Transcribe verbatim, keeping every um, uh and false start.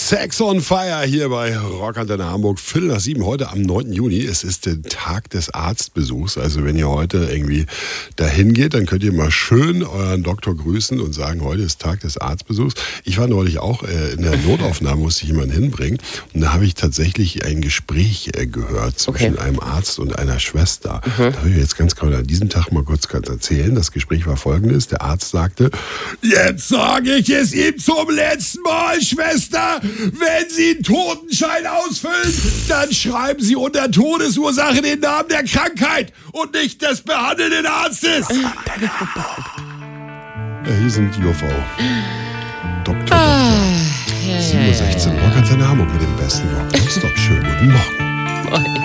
Sex on Fire hier bei Rockantenne Hamburg. Viertel nach sieben heute am neunten Juni. Es ist der Tag des Arztbesuchs. Also wenn ihr heute irgendwie dahin geht, dann könnt ihr mal schön euren Doktor grüßen und sagen, heute ist Tag des Arztbesuchs. Ich war neulich auch äh, in der Notaufnahme, musste ich jemanden hinbringen. Und da habe ich tatsächlich ein Gespräch äh, gehört zwischen okay. einem Arzt und einer Schwester. Mhm. Da will ich jetzt ganz genau an diesem Tag mal kurz erzählen. Das Gespräch war folgendes. Der Arzt sagte, jetzt sage ich es ihm zum letzten Mal, Schwester, wenn Sie einen Totenschein ausfüllen, dann schreiben Sie unter Todesursache den Namen der Krankheit und nicht des behandelnden Arztes. Ja, hier sind die J V. Doktor, ah, Doktor. Ja, sieben Uhr sechzehn, ja, ja, ja. Rockantenne Hamburg mit dem besten Rock. Das ist doch schön. Guten Morgen. Moin.